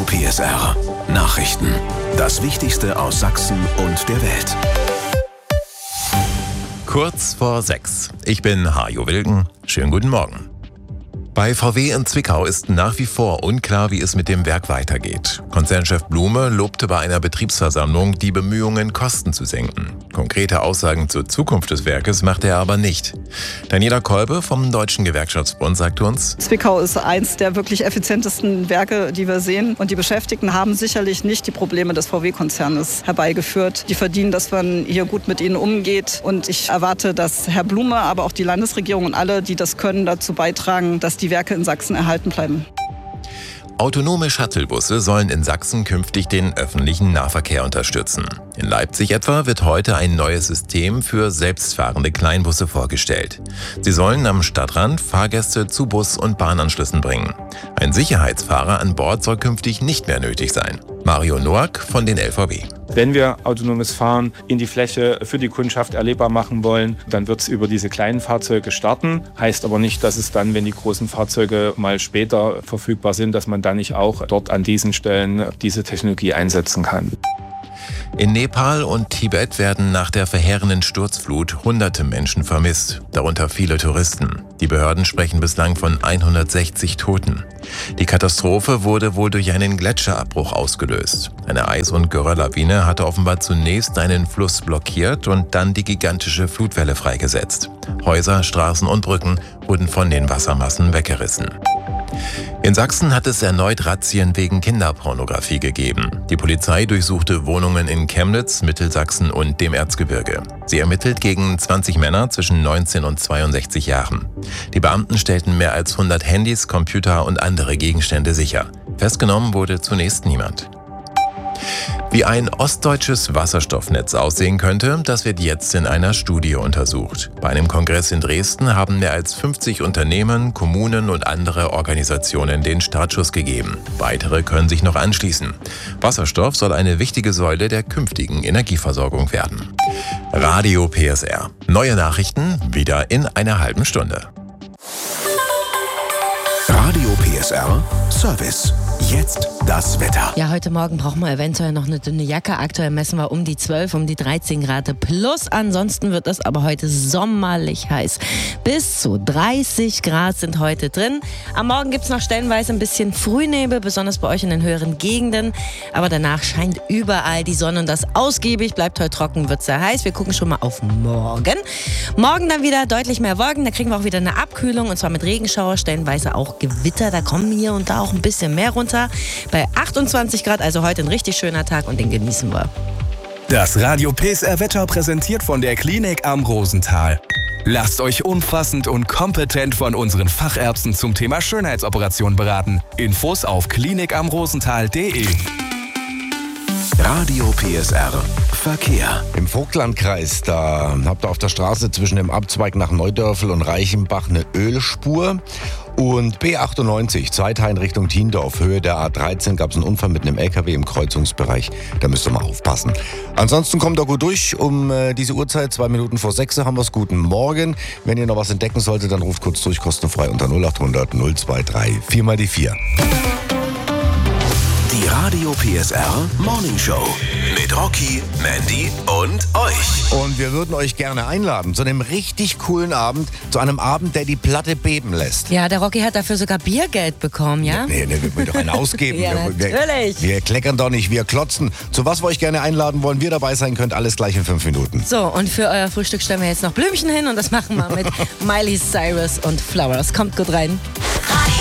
PSR Nachrichten. Das Wichtigste aus Sachsen und der Welt. Kurz vor 6. Ich bin Hajo Wilken. Schönen guten Morgen. Bei VW in Zwickau ist nach wie vor unklar, wie es mit dem Werk weitergeht. Konzernchef Blume lobte bei einer Betriebsversammlung, die Bemühungen, Kosten zu senken. Konkrete Aussagen zur Zukunft des Werkes machte er aber nicht. Daniela Kolbe vom Deutschen Gewerkschaftsbund sagt uns: Zwickau ist eins der wirklich effizientesten Werke, die wir sehen. Und die Beschäftigten haben sicherlich nicht die Probleme des VW-Konzernes herbeigeführt. Die verdienen, dass man hier gut mit ihnen umgeht. Und ich erwarte, dass Herr Blume, aber auch die Landesregierung und alle, die das können, dazu beitragen, dass die Werke in Sachsen erhalten bleiben. Autonome Shuttlebusse sollen in Sachsen künftig den öffentlichen Nahverkehr unterstützen. In Leipzig etwa wird heute ein neues System für selbstfahrende Kleinbusse vorgestellt. Sie sollen am Stadtrand Fahrgäste zu Bus- und Bahnanschlüssen bringen. Ein Sicherheitsfahrer an Bord soll künftig nicht mehr nötig sein. Mario Noack von den LVB. Wenn wir autonomes Fahren in die Fläche für die Kundschaft erlebbar machen wollen, dann wird es über diese kleinen Fahrzeuge starten. Heißt aber nicht, dass es dann, wenn die großen Fahrzeuge mal später verfügbar sind, dass man dann nicht auch dort an diesen Stellen diese Technologie einsetzen kann. In Nepal und Tibet werden nach der verheerenden Sturzflut hunderte Menschen vermisst, darunter viele Touristen. Die Behörden sprechen bislang von 160 Toten. Die Katastrophe wurde wohl durch einen Gletscherabbruch ausgelöst. Eine Eis- und Gerölllawine hatte offenbar zunächst einen Fluss blockiert und dann die gigantische Flutwelle freigesetzt. Häuser, Straßen und Brücken wurden von den Wassermassen weggerissen. In Sachsen hat es erneut Razzien wegen Kinderpornografie gegeben. Die Polizei durchsuchte Wohnungen in Chemnitz, Mittelsachsen und dem Erzgebirge. Sie ermittelt gegen 20 Männer zwischen 19 und 62 Jahren. Die Beamten stellten mehr als 100 Handys, Computer und andere Gegenstände sicher. Festgenommen wurde zunächst niemand. Wie ein ostdeutsches Wasserstoffnetz aussehen könnte, das wird jetzt in einer Studie untersucht. Bei einem Kongress in Dresden haben mehr als 50 Unternehmen, Kommunen und andere Organisationen den Startschuss gegeben. Weitere können sich noch anschließen. Wasserstoff soll eine wichtige Säule der künftigen Energieversorgung werden. Radio PSR. Neue Nachrichten wieder in einer halben Stunde. Radio PSR Service. Jetzt das Wetter. Ja, heute Morgen brauchen wir eventuell noch eine dünne Jacke. Aktuell messen wir um die 12, um die 13 Grad plus. Ansonsten wird es aber heute sommerlich heiß. Bis zu 30 Grad sind heute drin. Am Morgen gibt es noch stellenweise ein bisschen Frühnebel, besonders bei euch in den höheren Gegenden. Aber danach scheint überall die Sonne und das ausgiebig. Bleibt heute trocken, wird sehr heiß. Wir gucken schon mal auf morgen. Morgen dann wieder deutlich mehr Wolken. Da kriegen wir auch wieder eine Abkühlung und zwar mit Regenschauer, stellenweise auch Gewitter. Da kommen hier und da auch ein bisschen mehr runter. Bei 28 Grad, also heute ein richtig schöner Tag und den genießen wir. Das Radio PSR Wetter präsentiert von der Klinik am Rosenthal. Lasst euch umfassend und kompetent von unseren Fachärzten zum Thema Schönheitsoperation beraten. Infos auf klinikamrosenthal.de. Radio PSR Verkehr. Im Vogtlandkreis, da habt ihr auf der Straße zwischen dem Abzweig nach Neudörfel und Reichenbach eine Ölspur. Und B98, Zweithain Richtung Thiendorf, Höhe der A13, gab es einen Unfall mit einem LKW im Kreuzungsbereich. Da müsst ihr mal aufpassen. Ansonsten kommt ihr gut durch. Um diese Uhrzeit, 2 Minuten vor 6 haben wir es. Guten Morgen. Wenn ihr noch was entdecken solltet, dann ruft kurz durch, kostenfrei unter 0800 023 4 mal die 4. Die Radio PSR Morning Show mit Rocky, Mandy und euch. Und wir würden euch gerne einladen zu einem richtig coolen Abend, zu einem Abend, der die Platte beben lässt. Ja, der Rocky hat dafür sogar Biergeld bekommen, ja? Nee, wir wollen doch einen ausgeben. Ja, natürlich. Wir kleckern doch nicht, wir klotzen. Zu was wir euch gerne einladen wollen, wir dabei sein könnt, alles gleich in 5 Minuten. So, und für euer Frühstück stellen wir jetzt noch Blümchen hin und das machen wir mit Miley Cyrus und Flowers. Kommt gut rein.